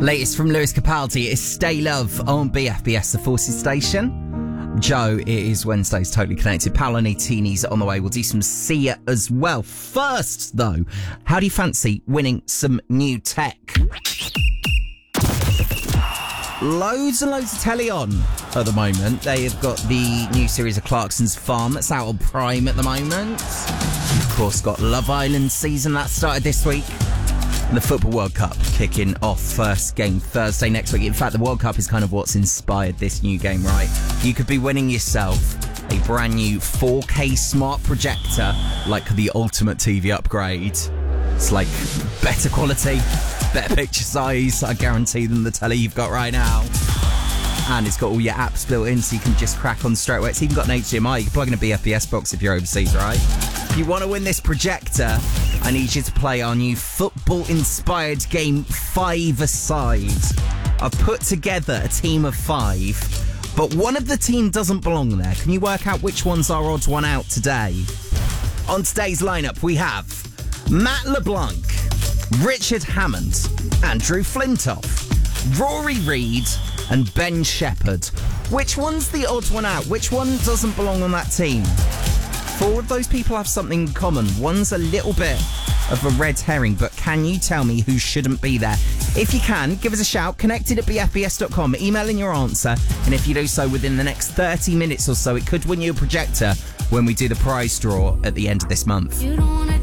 Latest from Lewis Capaldi is Stay Love on BFBS, the Forces station. Joe, it is Wednesday's Totally Connected. Paolo Nutini's on the way. We'll do some Sia as well. First, though, how do you fancy winning some new tech? Loads and loads of telly on at the moment. They have got the new series of Clarkson's Farm that's out on Prime at the moment. Of course, got Love Island season that started this week. And the Football World Cup kicking off first game Thursday next week. In fact, the World Cup is kind of what's inspired this new game, right? You could be winning yourself a brand new 4K smart projector, like the ultimate TV upgrade. It's like better quality, better picture size, I guarantee, than the telly you've got right now. And it's got all your apps built in, so you can just crack on straight away. It's even got an HDMI. You can plug in a BFBS box if you're overseas, right? If you want to win this projector, I need you to play our new football-inspired game 5-a-side. I've put together a team of 5, but one of the team doesn't belong there. Can you work out which one's our odd one out today? On today's lineup, we have Matt LeBlanc, Richard Hammond, Andrew Flintoff, Rory Reid, and Ben Shepherd. Which one's the odd one out? Which one doesn't belong on that team? 4 of those people have something in common. One's a little bit of a red herring, but can you tell me who shouldn't be there? If you can, give us a shout, connected@bfbs.com, email in your answer, and if you do so within the next 30 minutes or so, it could win you a projector when we do the prize draw at the end of this month. You don't wanna